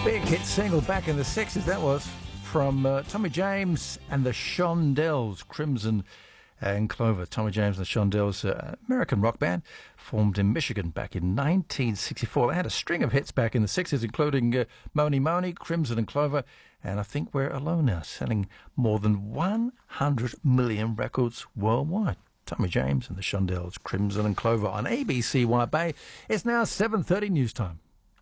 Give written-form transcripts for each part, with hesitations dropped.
Big hit single back in the 60s, that was, from Tommy James and the Shondells, Crimson and Clover. Tommy James and the Shondells, American rock band, formed in Michigan back in 1964. They had a string of hits back in the 60s, including Mony Mony, Crimson and Clover, and I Think We're Alone Now, selling more than 100 million records worldwide. Tommy James and the Shondells, Crimson and Clover on ABC White Bay. It's now 7:30 news time.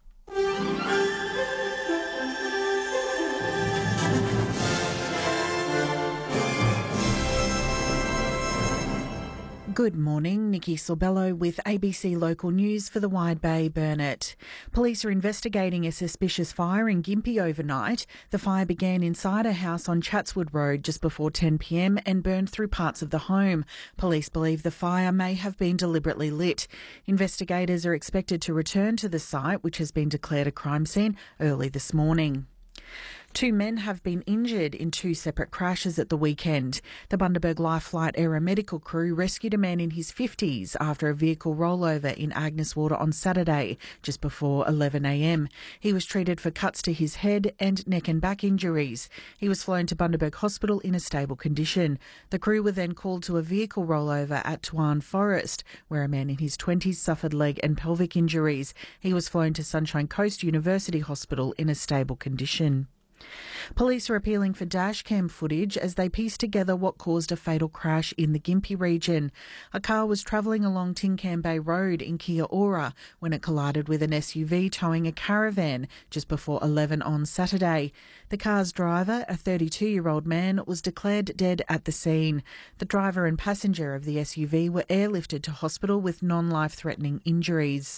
Good morning, Nikki Sorbello with ABC Local News for the Wide Bay Burnett. Police are investigating a suspicious fire in Gympie overnight. The fire began inside a house on Chatswood Road just before 10 p.m. and burned through parts of the home. Police believe the fire may have been deliberately lit. Investigators are expected to return to the site, which has been declared a crime scene, early this morning. 2 men have been injured in 2 separate crashes at the weekend. The Bundaberg Life Flight aeromedical crew rescued a man in his 50s after a vehicle rollover in Agnes Water on Saturday, just before 11am. He was treated for cuts to his head and neck and back injuries. He was flown to Bundaberg Hospital in a stable condition. The crew were then called to a vehicle rollover at Tuan Forest, where a man in his 20s suffered leg and pelvic injuries. He was flown to Sunshine Coast University Hospital in a stable condition. Police are appealing for dashcam footage as they piece together what caused a fatal crash in the Gympie region. A car was travelling along Tin Can Bay Road in Kia Ora when it collided with an SUV towing a caravan just before 11 on Saturday. The car's driver, a 32-year-old man, was declared dead at the scene. The driver and passenger of the SUV were airlifted to hospital with non-life-threatening injuries.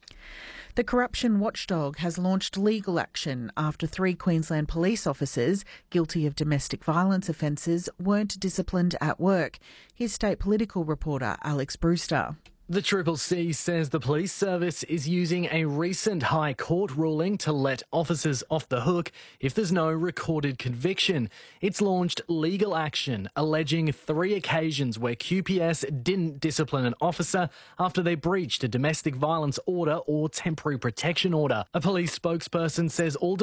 The corruption watchdog has launched legal action after 3 Queensland police officers guilty of domestic violence offences weren't disciplined at work. Here's state political reporter Alex Brewster. The CCC says the police service is using a recent High Court ruling to let officers off the hook if there's no recorded conviction. It's launched legal action alleging 3 occasions where QPS didn't discipline an officer after they breached a domestic violence order or temporary protection order. A police spokesperson says all